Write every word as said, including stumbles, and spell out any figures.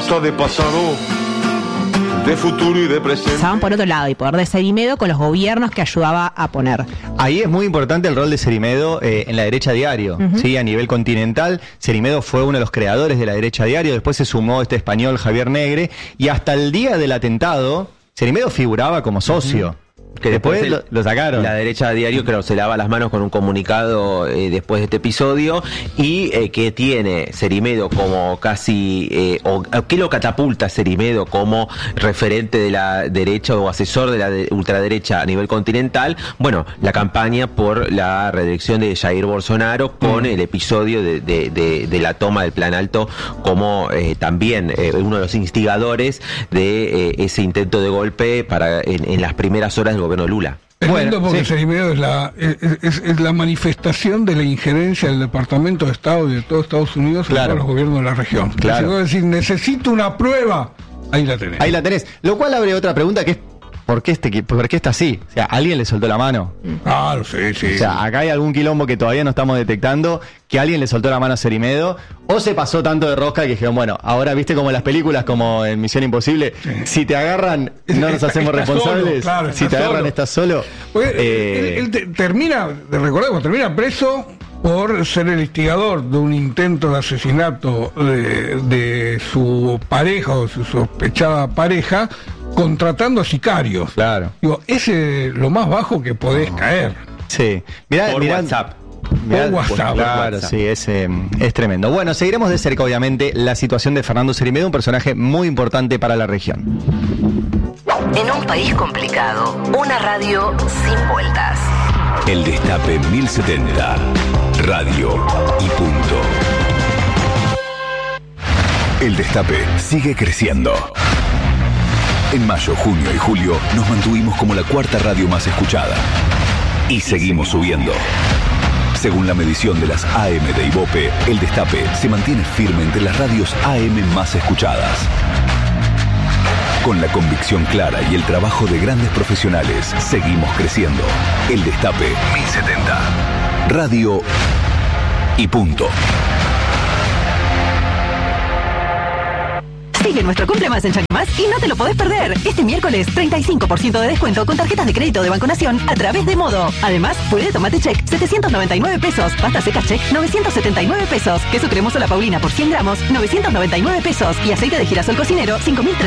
Está de pasado, de futuro y de presente. Pasaban por otro lado y poder de Cerimedo con los gobiernos que ayudaba a poner. Ahí es muy importante el rol de Cerimedo eh, en la derecha diario, uh-huh. ¿sí? A nivel continental. Cerimedo fue uno de los creadores de la derecha diario, después se sumó este español Javier Negre, y hasta el día del atentado, Cerimedo figuraba como socio. Uh-huh. Que después, después lo, lo sacaron. La derecha diario, claro, se lava las manos con un comunicado eh, después de este episodio, y eh, que tiene Cerimedo como casi, eh, o que lo catapulta Cerimedo como referente de la derecha o asesor de la de, ultraderecha a nivel continental. Bueno, la campaña por la reelección de Jair Bolsonaro, con mm. el episodio de, de, de, de la toma del Plan Alto, como eh, también eh, uno de los instigadores de eh, ese intento de golpe para en, en las primeras horas del gobierno Lula. Es bueno, lindo porque sí. Cerimedo es la, es, es, es la manifestación de la injerencia del Departamento de Estado y de todo Estados Unidos, claro, en todos los gobiernos de la región. Claro. Es decir, necesito una prueba, ahí la tenés. Ahí la tenés. Lo cual abre otra pregunta, que es ¿por qué, este, ¿por qué está así? O sea, ¿alguien le soltó la mano? Claro, sí, sí. O sea, acá hay algún quilombo que todavía no estamos detectando, que alguien le soltó la mano a Cerimedo, o se pasó tanto de rosca que dijeron, bueno, ahora viste como en las películas, como en Misión Imposible, sí. si te agarran, no nos hacemos está responsables, solo, claro, si te agarran, solo. estás solo. Pues, eh... él, él te, termina, recordemos, termina preso por ser el instigador de un intento de asesinato de, de su pareja o su sospechada pareja, contratando sicarios. Claro. Digo, ese es lo más bajo que podés caer. Sí. Mirá, por mirá, WhatsApp. Mirá, por WhatsApp. Claro, WhatsApp. sí, es, eh, es tremendo. Bueno, seguiremos de cerca, obviamente, la situación de Fernando Cerimedo, un personaje muy importante para la región. En un país complicado, una radio sin vueltas. El Destape mil setenta. Radio y punto. El Destape sigue creciendo. En mayo, junio y julio nos mantuvimos como la cuarta radio más escuchada. Y seguimos subiendo. Según la medición de las A M de Ibope, El Destape se mantiene firme entre las radios A M más escuchadas. Con la convicción clara y el trabajo de grandes profesionales, seguimos creciendo. El Destape mil setenta. Radio y punto. Sigue nuestro cumple más en Chaquimás y no te lo podés perder. Este miércoles, treinta y cinco por ciento de descuento con tarjetas de crédito de Banco Nación a través de Modo. Además, puré de tomate check, setecientos noventa y nueve pesos. Pasta seca check, novecientos setenta y nueve pesos. Queso cremoso La Paulina por cien gramos, novecientos noventa y nueve pesos. Y aceite de girasol cocinero, cinco mil trescientos